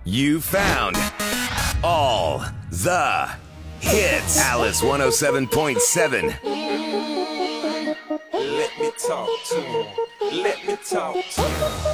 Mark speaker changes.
Speaker 1: You found all the hits. Alice 107.7.
Speaker 2: Let me talk to him. Let me talk to him.